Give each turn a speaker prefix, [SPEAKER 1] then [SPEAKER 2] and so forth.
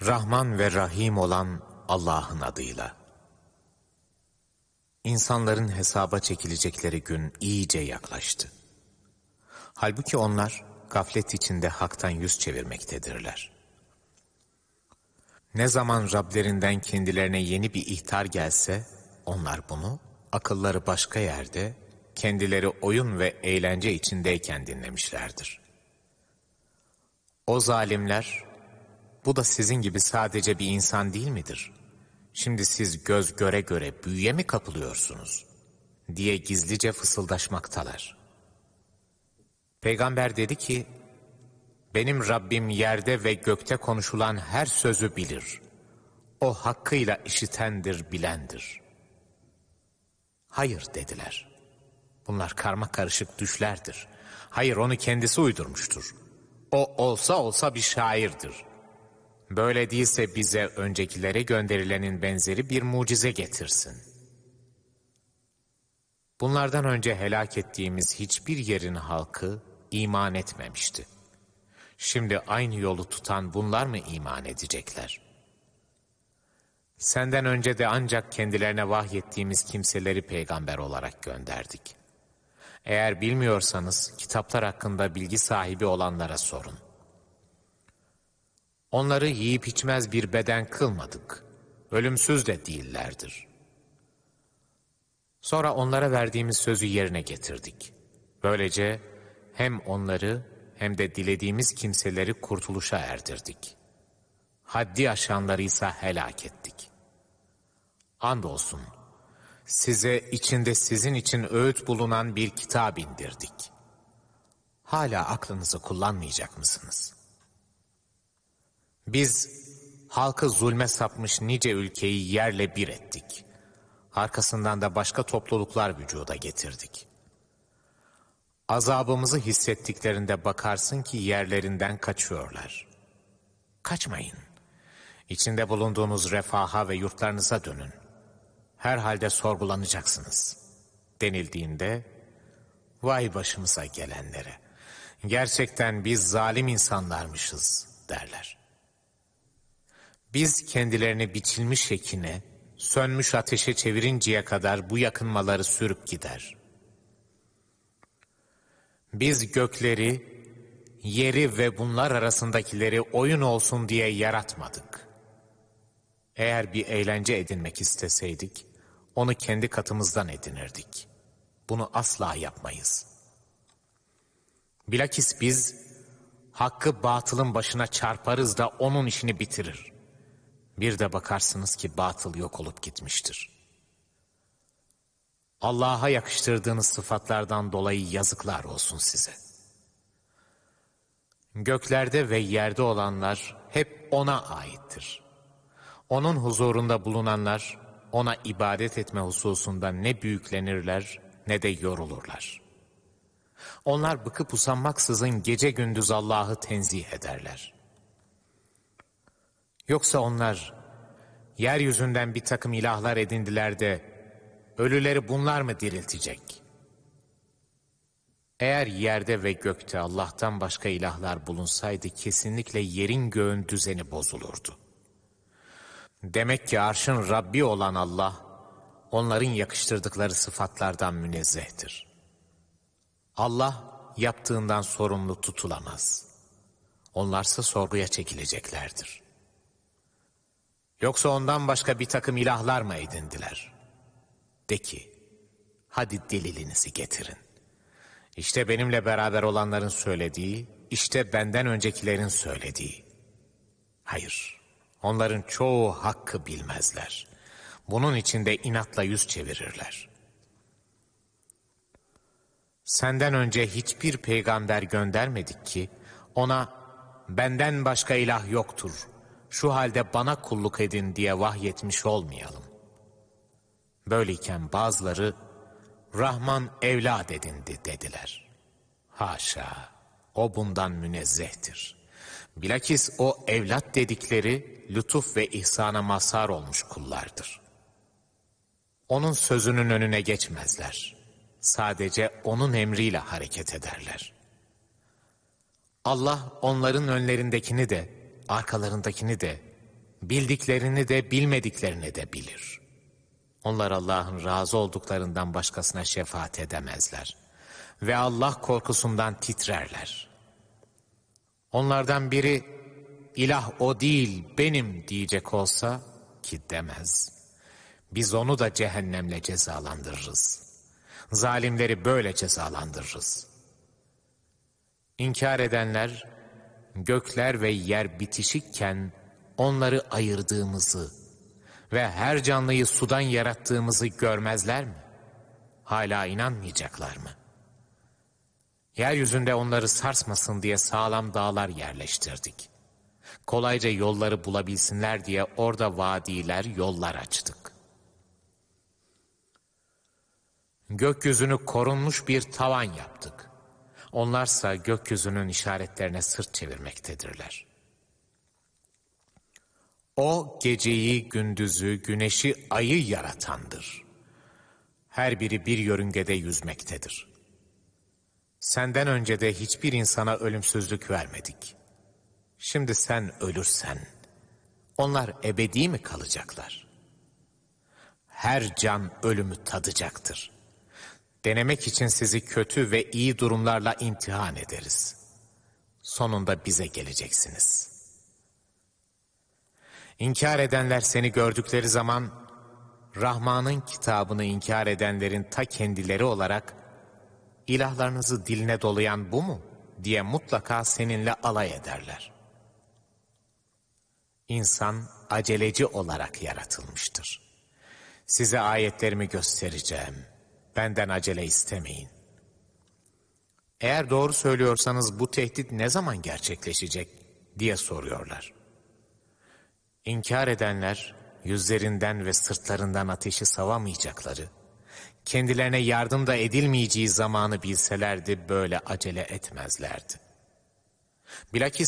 [SPEAKER 1] Rahman ve Rahim olan Allah'ın adıyla. İnsanların hesaba çekilecekleri gün iyice yaklaştı. Halbuki onlar gaflet içinde haktan yüz çevirmektedirler. Ne zaman Rablerinden kendilerine yeni bir ihtar gelse, onlar bunu akılları başka yerde, kendileri oyun ve eğlence içindeyken dinlemişlerdir. O zalimler, bu da sizin gibi sadece bir insan değil midir? Şimdi siz göz göre göre büyüye mi kapılıyorsunuz? Diye gizlice fısıldaşmaktalar. Peygamber dedi ki, benim Rabbim yerde ve gökte konuşulan her sözü bilir. O hakkıyla işitendir, bilendir. Hayır dediler. Bunlar karma karışık düşlerdir. Hayır, onu kendisi uydurmuştur. O olsa olsa bir şairdir. Böyle değilse bize öncekilere gönderilenin benzeri bir mucize getirsin. Bunlardan önce helak ettiğimiz hiçbir yerin halkı iman etmemişti. Şimdi aynı yolu tutan bunlar mı iman edecekler? Senden önce de ancak kendilerine vahyettiğimiz kimseleri peygamber olarak gönderdik. Eğer bilmiyorsanız kitaplar hakkında bilgi sahibi olanlara sorun. Onları yiyip içmez bir beden kılmadık. Ölümsüz de değillerdir. Sonra onlara verdiğimiz sözü yerine getirdik. Böylece hem onları hem de dilediğimiz kimseleri kurtuluşa erdirdik. Haddi aşanları ise helak ettik. Andolsun size içinde sizin için öğüt bulunan bir kitap indirdik. Hala aklınızı kullanmayacak mısınız? Biz halkı zulme sapmış nice ülkeyi yerle bir ettik. Arkasından da başka topluluklar vücuda getirdik. Azabımızı hissettiklerinde bakarsın ki yerlerinden kaçıyorlar. Kaçmayın. İçinde bulunduğunuz refaha ve yurtlarınıza dönün. Herhalde sorgulanacaksınız denildiğinde, vay başımıza gelenlere, gerçekten biz zalim insanlarmışız derler. Biz kendilerini biçilmiş ekine, sönmüş ateşe çevirinceye kadar bu yakınmaları sürüp gider. Biz gökleri, yeri ve bunlar arasındakileri oyun olsun diye yaratmadık. Eğer bir eğlence edinmek isteseydik, onu kendi katımızdan edinirdik. Bunu asla yapmayız. Bilakis biz, hakkı batılın başına çarparız da onun işini bitirir. Bir de bakarsınız ki batıl yok olup gitmiştir. Allah'a yakıştırdığınız sıfatlardan dolayı yazıklar olsun size. Göklerde ve yerde olanlar hep O'na aittir. Onun huzurunda bulunanlar O'na ibadet etme hususunda ne büyüklenirler ne de yorulurlar. Onlar bıkıp usanmaksızın gece gündüz Allah'ı tenzih ederler. Yoksa onlar yeryüzünden bir takım ilahlar edindiler de ölüleri bunlar mı diriltecek? Eğer yerde ve gökte Allah'tan başka ilahlar bulunsaydı kesinlikle yerin göğün düzeni bozulurdu. Demek ki arşın Rabbi olan Allah, onların yakıştırdıkları sıfatlardan münezzehtir. Allah yaptığından sorumlu tutulamaz. Onlarsa sorguya çekileceklerdir. Yoksa ondan başka bir takım ilahlar mı edindiler? De ki, hadi delilinizi getirin. İşte benimle beraber olanların söylediği, işte benden öncekilerin söylediği. Hayır, onların çoğu hakkı bilmezler. Bunun için de inatla yüz çevirirler. Senden önce hiçbir peygamber göndermedik ki, ona benden başka ilah yoktur, şu halde bana kulluk edin diye vahyetmiş olmayalım. Böyleyken bazıları, Rahman evlat edindi dediler. Haşa, o bundan münezzehtir. Bilakis o evlat dedikleri lütuf ve ihsana mazhar olmuş kullardır. Onun sözünün önüne geçmezler. Sadece onun emriyle hareket ederler. Allah onların önlerindekini de, arkalarındakini de, Bildiklerini de bilmediklerini de bilir. Onlar Allah'ın razı olduklarından başkasına şefaat edemezler. Ve Allah korkusundan titrerler. Onlardan biri, ilah o değil benim diyecek olsa ki demez. Biz onu da cehennemle cezalandırırız. Zalimleri böyle cezalandırırız. İnkar edenler, gökler ve yer bitişikken onları ayırdığımızı ve her canlıyı sudan yarattığımızı görmezler mi? Hala inanmayacaklar mı? Yeryüzünde onları sarsmasın diye sağlam dağlar yerleştirdik. Kolayca yolları bulabilsinler diye orada vadiler, yollar açtık. Gökyüzünü korunmuş bir tavan yaptık. Onlarsa gökyüzünün işaretlerine sırt çevirmektedirler. O geceyi, gündüzü, güneşi, ayı yaratandır. Her biri bir yörüngede yüzmektedir. Senden önce de hiçbir insana ölümsüzlük vermedik. Şimdi sen ölürsen, onlar ebedi mi kalacaklar? Her can ölümü tadacaktır. Denemek için sizi kötü ve iyi durumlarla imtihan ederiz. Sonunda bize geleceksiniz. İnkar edenler seni gördükleri zaman, Rahman'ın kitabını inkar edenlerin ta kendileri olarak, İlahlarınızı diline dolayan bu mu diye mutlaka seninle alay ederler. İnsan aceleci olarak yaratılmıştır. Size ayetlerimi göstereceğim. Benden acele istemeyin. Eğer doğru söylüyorsanız bu tehdit ne zaman gerçekleşecek diye soruyorlar. İnkar edenler yüzlerinden ve sırtlarından ateşi savamayacakları, kendilerine yardım da edilmeyeceği zamanı bilselerdi böyle acele etmezlerdi. Bilakis